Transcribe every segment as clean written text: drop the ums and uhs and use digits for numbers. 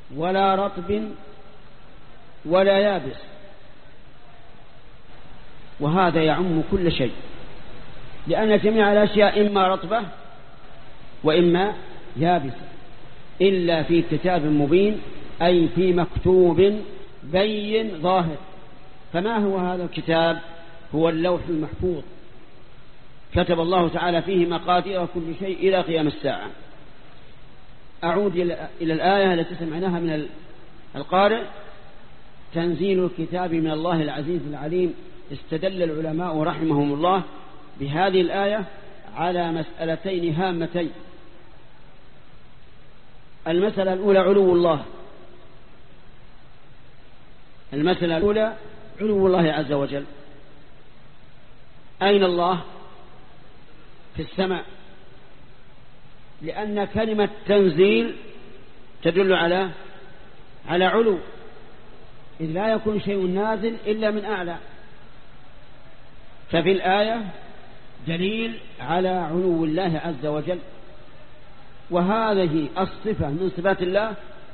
ولا رطب ولا يابس، وهذا يعم كل شيء، لأن جميع الأشياء إما رطبة وإما يابسة، إلا في كتاب مبين، أي في مكتوب بين ظاهر. فما هو هذا الكتاب؟ هو اللوح المحفوظ، كتب الله تعالى فيه مقادير كل شيء إلى قيام الساعة. أعود إلى الآية التي سمعناها من القارئ: تنزيل الكتاب من الله العزيز العليم. استدل العلماء رحمهم الله بهذه الآية على مسألتين هامتين. المسألة الأولى علو الله، المسألة الأولى علو الله عز وجل. أين الله؟ في السماء، لأن كلمة تنزيل تدل على علو، إذ لا يكون شيء نازل إلا من أعلى. ففي الآية دليل على علو الله عز وجل، وهذه الصفة من صفات الله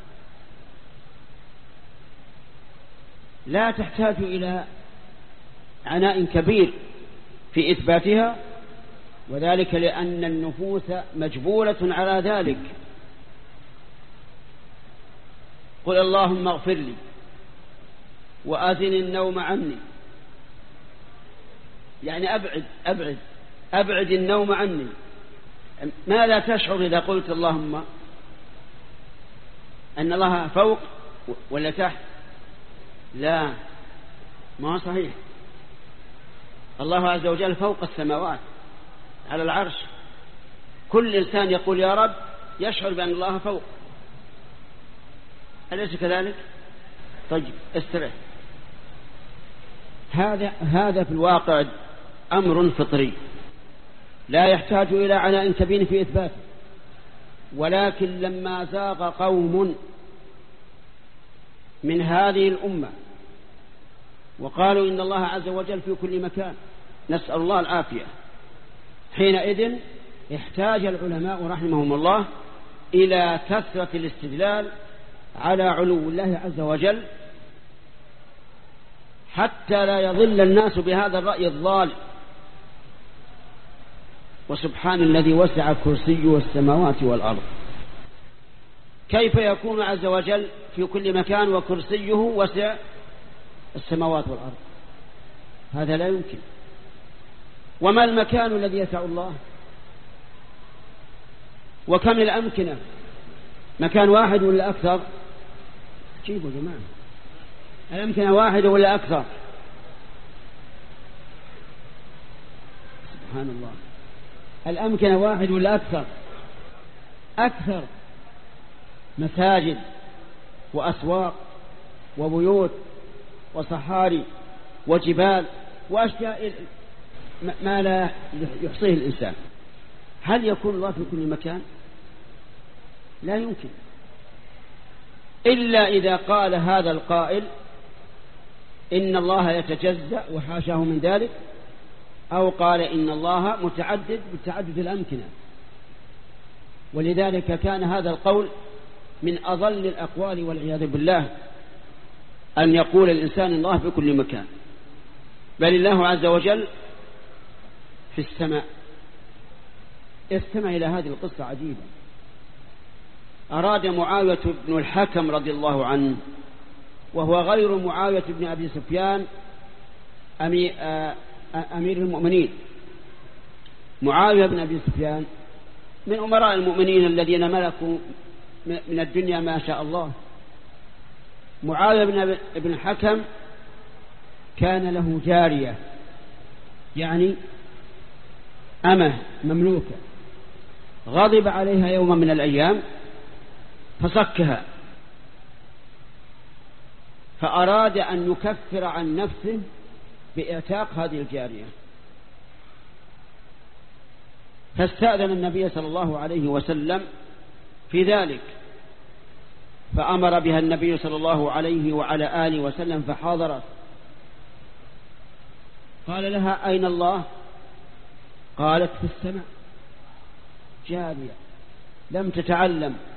لا تحتاج إلى عناء كبير في إثباتها، وذلك لأن النفوس مجبولة على ذلك. قل اللهم اغفر لي وآذن النوم عني، يعني أبعد النوم عني. ماذا تشعر إذا قلت اللهم؟ أن الله فوق ولا تحت؟ لا، ما صحيح. الله عز وجل فوق السماوات على العرش. كل إنسان يقول يا رب يشعر بأن الله فوق، أليس كذلك؟ طيب استرح. هذا في الواقع أمر فطري لا يحتاج إلى عناء كبير في إثباته، ولكن لما زاغ قوم من هذه الأمة وقالوا إن الله عز وجل في كل مكان، نسأل الله العافية، حينئذ احتاج العلماء رحمهم الله إلى كثرة الاستدلال على علو الله عز وجل، حتى لا يضل الناس بهذا الرأي الضال. وسبحان الذي وسع كرسيه السماوات والأرض. كيف يكون عز وجل في كل مكان وكرسيه وسع السماوات والأرض؟ هذا لا يمكن. وما المكان الذي يسع الله؟ وكم الأمكنة؟ مكان واحد ولا أكثر؟ جيبوا يا جماعة، الأمكنة واحدة ولا أكثر؟ سبحان الله، الأمكنة واحد ولا أكثر؟ أكثر. مساجد وأسواق وبيوت وصحاري وجبال وأشياء ما لا يحصيه الإنسان. هل يكون الله في كل مكان؟ لا يمكن، إلا إذا قال هذا القائل إن الله يتجزأ وحاشاه من ذلك، أو قال إن الله متعدد بتعدد الأمكنة. ولذلك كان هذا القول من أضل الأقوال والعياذ بالله، أن يقول الإنسان الله في كل مكان، بل الله عز وجل في السماء. استمع إلى هذه القصة عجيبة. أراد معاوية بن الحكم رضي الله عنه، وهو غير معاوية بن أبي سفيان أمير المؤمنين. معاوية بن أبي سفيان من أمراء المؤمنين الذين ملكوا من الدنيا ما شاء الله. معاوية بن الحكم كان له جارية، يعني أمه مملوكة، غضب عليها يوما من الأيام فصكها، فأراد أن يكفر عن نفسه بإعتاق هذه الجارية، فاستأذن النبي صلى الله عليه وسلم في ذلك، فأمر بها النبي صلى الله عليه وعلى آله وسلم فحاضرت. قال لها أين الله؟ قالت في السماء. جارية لم تتعلم